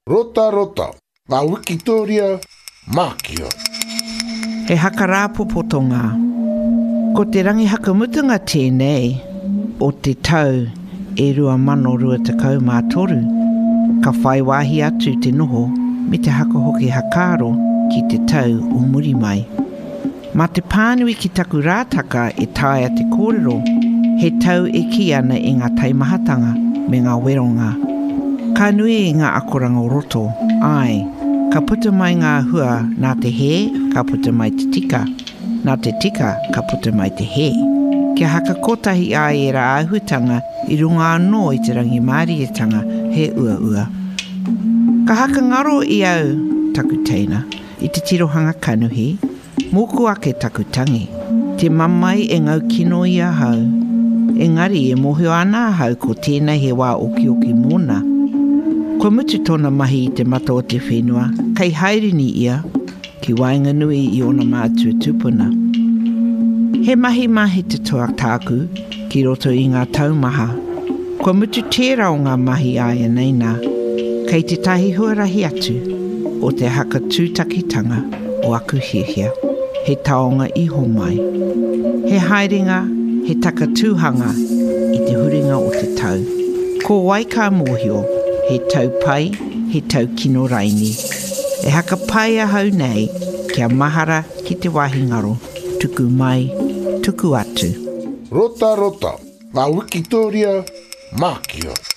Rota rota, ngā Wikitoria, mākia. He haka rāpopotonga. Ko te rangi hakamutunga tēnei, o te tau e 2023, ka whai wāhi atu te noho me te haka hoki hakaro ki te tau o muri mai. Ma te pānui ki taku rātaka e taia te kōrero, he tau e ki ana i ngā taimahatanga me ngā weronga. Ka nui i ngā akoranga o roto, ai, ka puta mai ngā hua nā te he, ka puta mai te tika. Nā te tika, ka puta mai te he. Kia haka kotahi ai e rā ahutanga i runga anō i te rangi mārietanga he ua ua. Ka haka ngaro i au taku teina, i te tirohanga kanuhi, mōku ake taku tangi. Te mamai e ngau kino i a hau. Engari e mohio ana hau ko tēnei he wā oki oki mōna. Ko mutu tōna mahi i te mata o te whenua, kei hairini ia, ki wainga nui i ona mātua tupuna. He mahi mahi te toa tāku, ki roto i ngā taumaha. Ko mutu tērā o ngā mahi aia neina, kei te tahi huarahi atu, o te haka tūtakitanga o aku hihia, he taonga iho mai. He haeringa, he taka tūhanga i te huringa o te tau. Ko waika mōhio, he tau pai, he tau kino raini. E haka pai a hau nei, kia mahara ki te wahi ngaro, tuku mai, tuku atu. Rota rota, ngā Wikitoria, mākia.